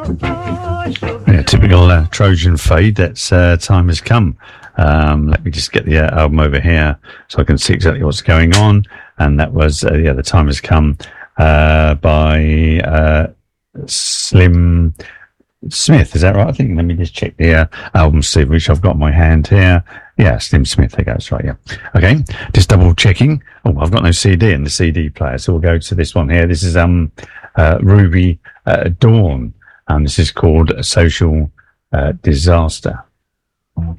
Yeah, typical Trojan fade. That's Time Has Come. Let me just get the album over here so I can see exactly what's going on. And that was, The Time Has Come by Slim Smith. Is that right? I think, let me just check the album, see which I've got in my hand here. Yeah, Slim Smith. There goes, right, yeah. Okay, just double checking. Oh, I've got no CD in the CD player, so we'll go to this one here. This is Ruby Dawn, and this is called Social Disaster.